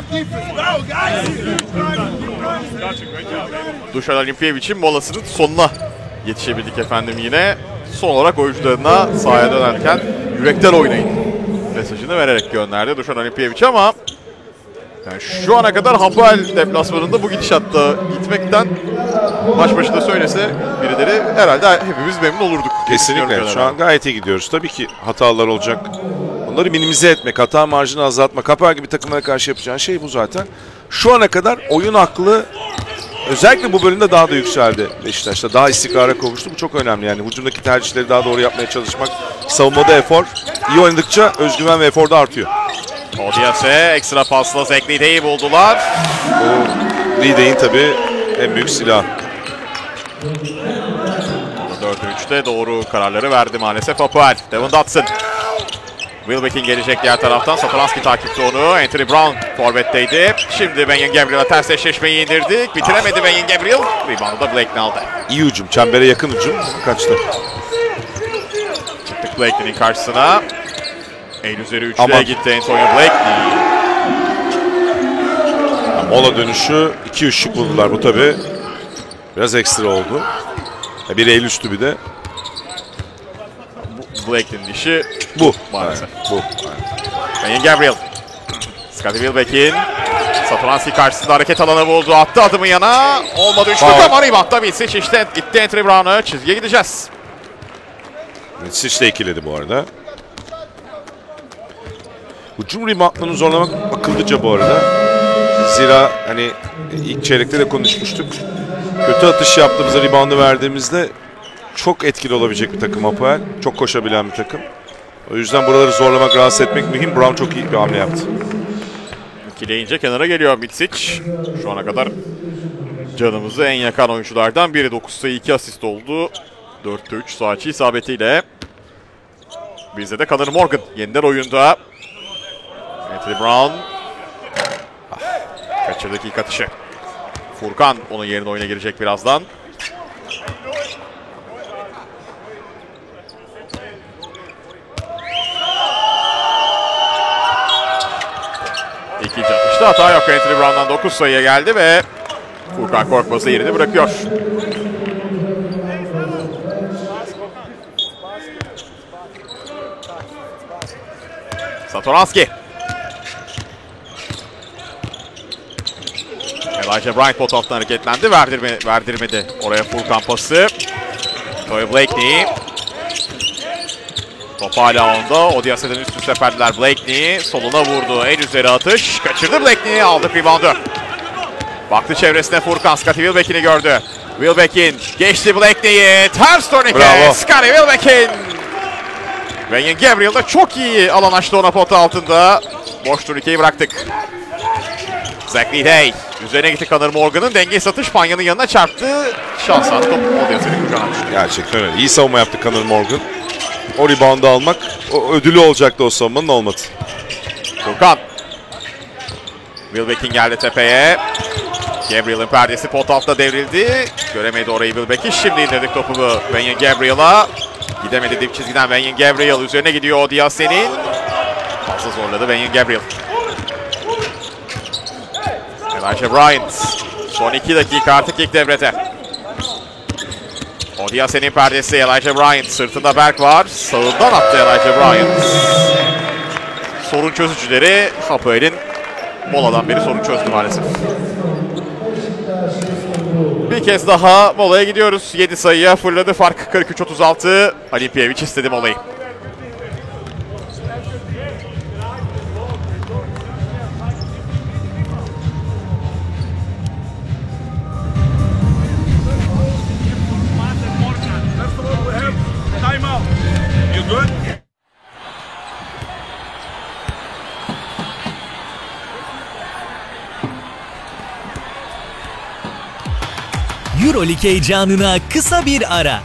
Dušan Olimpijevic'in molasının sonuna yetişebildik efendim yine. Son olarak oyuncularına sahaya dönerken yürekten oynayın mesajını vererek gönderdi Dušan Olimpijević ama yani şu ana kadar Hapoel deplasmanında bu gidişatta gitmekten baş başına söylese birileri herhalde hepimiz memnun olurduk. Kesinlikle. Şu an gayet iyi gidiyoruz. Tabii ki hatalar olacak. Onları minimize etmek, hata marjını azaltmak, Hapoel gibi takımlara karşı yapacağın şey bu zaten. Şu ana kadar oyun aklı özellikle bu bölümde daha da yükseldi Beşiktaş'ta. Daha istikrara kavuştu. Bu çok önemli yani. Hücumdaki tercihleri daha doğru yapmaya çalışmak. Savunmada efor. İyi oynadıkça özgüven ve efor da artıyor. Odiase ekstra pasla Zach Lidey'i buldular. O Lidey'in tabii en büyük silahı. 4'e 3'te doğru kararları verdi maalesef Hapoel. Devon Dotson. Wilbekin gelecek diğer taraftan. Satoranski takipte onu. Anthony Brown forvetteydi. Şimdi Wenyen Gabriel'a ters eşleşmeyi indirdik. Bitiremedi Wenyen Gabriel. Reboundu da Blakeney aldı. İyi hücum. Çembere yakın hücum. Kaçtı. Çıktık Blakeney'nin karşısına. El üzeri 3'te gitti Antonio Blakeney. Mola dönüşü 2 şut buldular. Bu tabii biraz ekstra oldu. Bir el üstü bir de. Blakeney'nin dişi bu maalesef. Evet, bu. Wenyen Gabriel. Scottie Wilbekin. Satoranski karşısında hareket alanı buldu. Attı adımı yana. Olmadı üçlük ama reboundda Mitsic işte gitti Anthony Brown'a. Çizgiye gideceğiz. Mitsic de ikiledi bu arada. Hücum reboundlarını zorlamak akıllıca bu arada. Zira hani ilk çeyrekte de konuşmuştuk. Kötü atış yaptığımızda reboundu verdiğimizde çok etkili olabilecek bir takım Hapoel. Çok koşabilen bir takım. O yüzden buraları zorlamak, rahatsız etmek mühim. Brown çok iyi bir hamle yaptı. İkileyince kenara geliyor Mitsic. Şu ana kadar canımızı en yakan oyunculardan biri. 9 sayı 2 asist oldu. 4'te 3 sağ içi isabetiyle. Bizde de Connor Morgan yeniden oyunda. Anthony Brown. Kaçırdık ilk atışı. Furkan onun yerine oyuna girecek birazdan. İkinci atışta hata yok. Anthony Brown'dan 9 sayıya geldi ve Furkan Korkmaz'ı yerini bırakıyor. Satoranski. Elijah Bryant pot altından hareketlendi. Verdirmedi. Oraya Furkan pası. Toy Blakeney. Top hala onda. Odiase'den üst üste perdiler. Blakeney soluna vurdu. En üzeri atış. Kaçırdı Blakeney. Aldık reboundu. Baktı çevresine Furkan. Scottie Wilbekin'i gördü. Wilbekin geçti Blakeney'i. Ters turnike. Scottie Wilbekin. Wenyen Gabriel da çok iyi alan açtı ona pot altında. Boş turnikeyi bıraktık. Zach Lidey. Üzerine gitti Connor Morgan'ın dengeyi satış Panya'nın yanına çarptı. Şansa top Odiase'nin kucağına düştü. Gerçekten öyle. İyi savunma yaptı Connor Morgan. O reboundu almak, o ödülü olacaktı o savunmanın, olmadı. Furkan. Wilbekin geldi tepeye. Gabriel'in perdesi pot altta devrildi. Göremedi orayı Wilbekin. Şimdi indirdik topu Wenyen Gabriel'a. Gidemedi dip çizgiden Wenyen Gabriel. Üzerine gidiyor Odiase'nin. Fazla zorladı Wenyen Gabriel. Elijah Bryant. Son 2 dakika artık ilk devrede. Odiase'nin perdesi Elijah Bryant. Sırtında Berk var. Sağından attı Elijah Bryant. Sorun çözücüleri Hapoel'in moladan beri sorun çözdü maalesef. Bir kez daha molaya gidiyoruz. 7 sayıya fırladı fark. 43-36. Olimpijević istedi molayı. EuroLeague heyecanına kısa bir ara.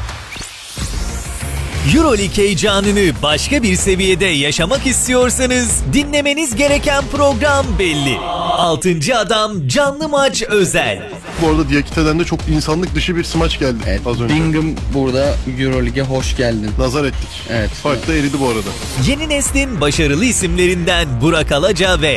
EuroLeague heyecanını başka bir seviyede yaşamak istiyorsanız dinlemeniz gereken program belli. 6. Adam canlı maç özel. Bu arada Diakite'den de çok insanlık dışı bir smaç geldi Evet, az önce. Bingham burada EuroLeague'e hoş geldin. Nazar ettik. Evet. Fark da eridi bu arada. Yeni neslin başarılı isimlerinden Burak Alaca ve